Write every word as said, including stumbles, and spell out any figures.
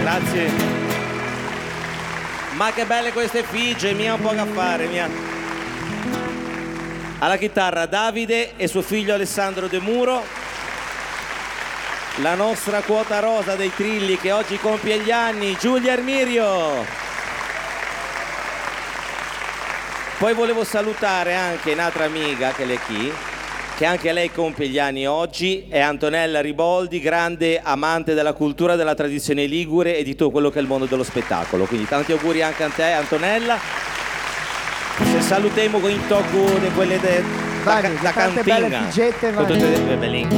Grazie. Ma che belle queste effigie, mia un po' a fare, mia. Alla chitarra Davide e suo figlio Alessandro De Muro. La nostra quota rosa dei Trilli che oggi compie gli anni, Giulia Armirio. Poi volevo salutare anche un'altra amica, che è chi, che anche lei compie gli anni oggi, è Antonella Riboldi, grande amante della cultura, della tradizione ligure e di tutto quello che è il mondo dello spettacolo. Quindi tanti auguri anche a te, Antonella. Se salutiamo con il tocco di quelle de, Vai, da, da tante cantina. belle figette, Con vai. tutte le belle